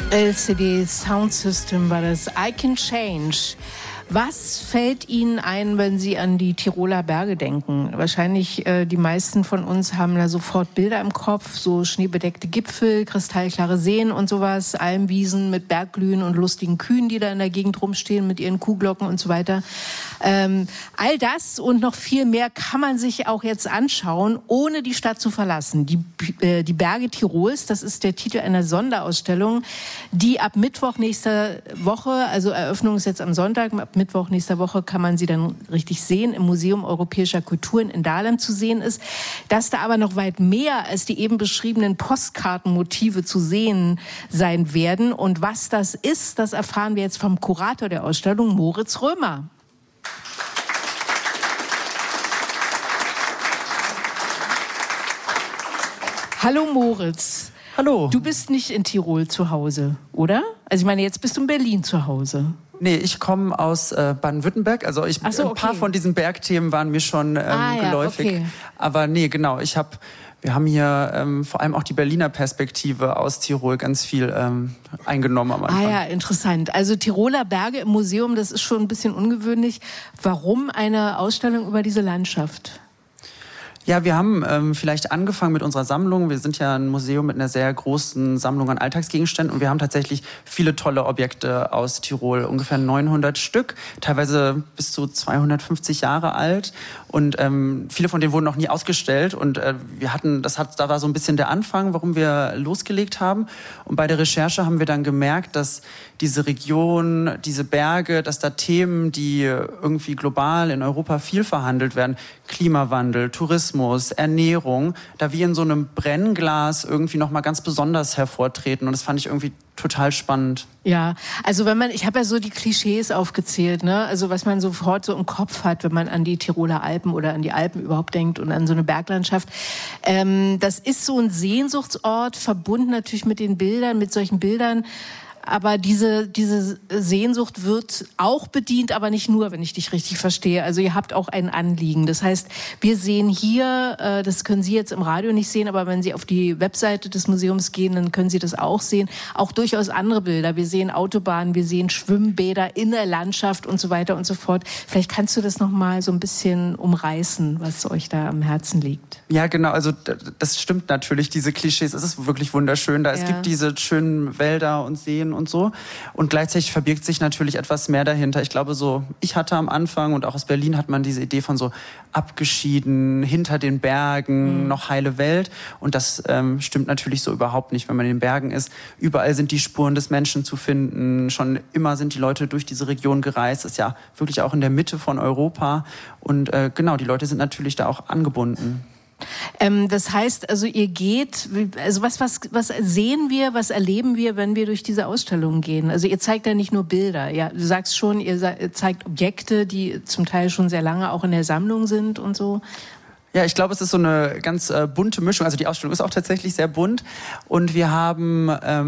LCD Sound System war das. I Can Change. Was fällt Ihnen ein, wenn Sie an die Tiroler Berge denken? Wahrscheinlich die meisten von uns haben da sofort Bilder im Kopf, so schneebedeckte Gipfel, kristallklare Seen und sowas, Almwiesen mit Bergglühen und lustigen Kühen, die da in der Gegend rumstehen mit ihren Kuhglocken und so weiter. All das und noch viel mehr kann man sich auch jetzt anschauen, ohne die Stadt zu verlassen. Die Berge Tirols, das ist der Titel einer Sonderausstellung, die ab Mittwoch nächster Woche, also Eröffnung ist jetzt am Sonntag, ab Mittwoch nächster Woche kann man sie dann richtig sehen, im Museum Europäischer Kulturen in Dahlem zu sehen ist. Dass da aber noch weit mehr als die eben beschriebenen Postkartenmotive zu sehen sein werden. Und was das ist, das erfahren wir jetzt vom Kurator der Ausstellung, Moritz Römer. Hallo Moritz. Hallo. Du bist nicht in Tirol zu Hause, oder? Also ich meine, jetzt bist du in Berlin zu Hause. Nee, ich komme aus Baden-Württemberg. Also ein paar von diesen Bergthemen waren mir schon geläufig. Ja, okay. Aber nee, genau. Wir haben hier vor allem auch die Berliner Perspektive aus Tirol ganz viel eingenommen am Anfang. Ah ja, interessant. Also Tiroler Berge im Museum, das ist schon ein bisschen ungewöhnlich. Warum eine Ausstellung über diese Landschaft? Ja, wir haben vielleicht angefangen mit unserer Sammlung. Wir sind ja ein Museum mit einer sehr großen Sammlung an Alltagsgegenständen und wir haben tatsächlich viele tolle Objekte aus Tirol, ungefähr 900 Stück, teilweise bis zu 250 Jahre alt und viele von denen wurden noch nie ausgestellt und da war so ein bisschen der Anfang, warum wir losgelegt haben und bei der Recherche haben wir dann gemerkt, dass diese Region, diese Berge, dass da Themen, die irgendwie global in Europa viel verhandelt werden, Klimawandel, Tourismus, Ernährung, da wie in so einem Brennglas irgendwie nochmal ganz besonders hervortreten. Und das fand ich irgendwie total spannend. Ja, also ich habe ja so die Klischees aufgezählt, ne? Also was man sofort so im Kopf hat, wenn man an die Tiroler Alpen oder an die Alpen überhaupt denkt und an so eine Berglandschaft. Das ist so ein Sehnsuchtsort, verbunden natürlich mit den Bildern, mit solchen Bildern. Aber diese Sehnsucht wird auch bedient, aber nicht nur, wenn ich dich richtig verstehe. Also ihr habt auch ein Anliegen. Das heißt, wir sehen hier, das können Sie jetzt im Radio nicht sehen, aber wenn Sie auf die Webseite des Museums gehen, dann können Sie das auch sehen. Auch durchaus andere Bilder. Wir sehen Autobahnen, wir sehen Schwimmbäder in der Landschaft und so weiter und so fort. Vielleicht kannst du das noch mal so ein bisschen umreißen, was euch da am Herzen liegt. Ja, genau. Also das stimmt natürlich, diese Klischees. Es ist wirklich wunderschön da. Es gibt diese schönen Wälder und Seen und so. Und gleichzeitig verbirgt sich natürlich etwas mehr dahinter. Ich glaube ich hatte am Anfang und auch aus Berlin hat man diese Idee von so abgeschieden, hinter den Bergen, noch heile Welt. Und das stimmt natürlich so überhaupt nicht, wenn man in den Bergen ist. Überall sind die Spuren des Menschen zu finden. Schon immer sind die Leute durch diese Region gereist. Das ist ja wirklich auch in der Mitte von Europa. Und genau, die Leute sind natürlich da auch angebunden. Das heißt, also ihr geht, also was sehen wir, was erleben wir, wenn wir durch diese Ausstellung gehen? Also ihr zeigt ja nicht nur Bilder, ja, du sagst schon, ihr zeigt Objekte, die zum Teil schon sehr lange auch in der Sammlung sind und so. Ja, ich glaube, es ist so eine ganz bunte Mischung. Also die Ausstellung ist auch tatsächlich sehr bunt und wir haben